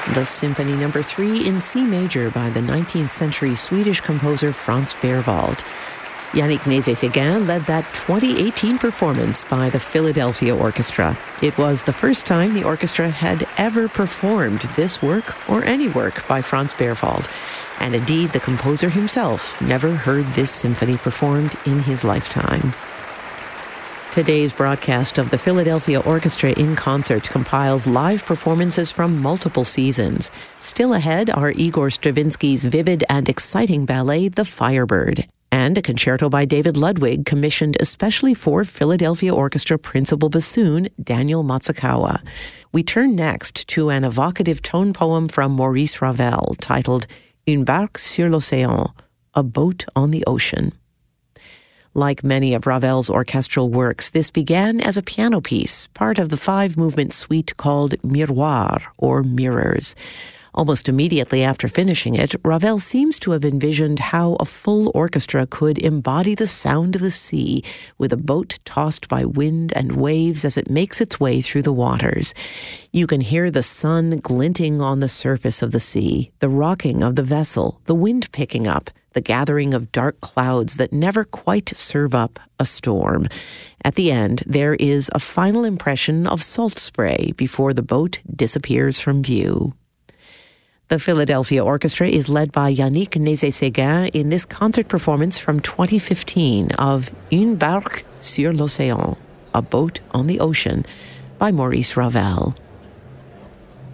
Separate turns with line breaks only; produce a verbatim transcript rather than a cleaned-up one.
The Symphony Number three in C major by the nineteenth century Swedish composer Franz Berwald. Yannick Nézet-Séguin led that twenty eighteen performance by the Philadelphia Orchestra. It was the first time the orchestra had ever performed this work or any work by Franz Berwald. And indeed, the composer himself never heard this symphony performed in his lifetime. Today's broadcast of the Philadelphia Orchestra in Concert compiles live performances from multiple seasons. Still ahead are Igor Stravinsky's vivid and exciting ballet, The Firebird, and a concerto by David Ludwig commissioned especially for Philadelphia Orchestra principal bassoon Daniel Matsukawa. We turn next to an evocative tone poem from Maurice Ravel titled Une barque sur l'océan, a boat on the ocean. Like many of Ravel's orchestral works, this began as a piano piece, part of the five-movement suite called Miroir, or Mirrors. Almost immediately after finishing it, Ravel seems to have envisioned how a full orchestra could embody the sound of the sea, with a boat tossed by wind and waves as it makes its way through the waters. You can hear the sun glinting on the surface of the sea, the rocking of the vessel, the wind picking up, the gathering of dark clouds that never quite serve up a storm. At the end, there is a final impression of salt spray before the boat disappears from view. The Philadelphia Orchestra is led by Yannick Nézet-Séguin in this concert performance from twenty fifteen of Une barque sur l'océan, a boat on the ocean, by Maurice Ravel.